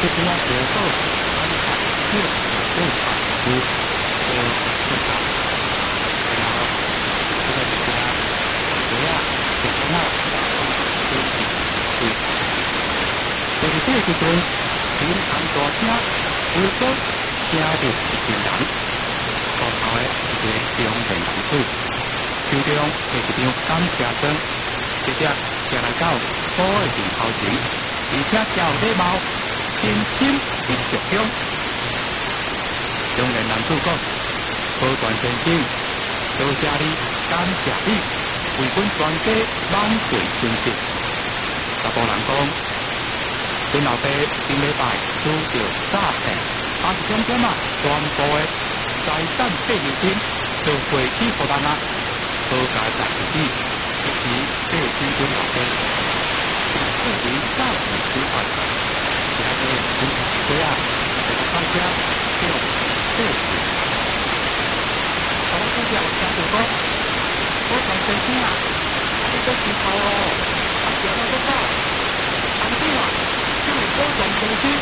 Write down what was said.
这边要结构，安排这正常是正常，然后这个是啊，主要简单就是就是这时阵，平常大声，有个听到一群人，后头的一个中年男子，手中摕一张感谢状，直接寄来到所的面头前，而且交礼貌，深深地着向。中年男子讲：保全先生，多谢你，感谢你，为阮全家挽回损失。查甫人讲，阮老爸顶礼拜拄着诈骗，20种点全部的财产被入侵，就回去互人啊，好加在自己，一时被天尊老爸，自己造成失败，其他的阮大家这个大家就这时，我大家有听到讲，我讲先生啊，你个时候哦，啊，叫我做到。安怎啊？就是保全先生，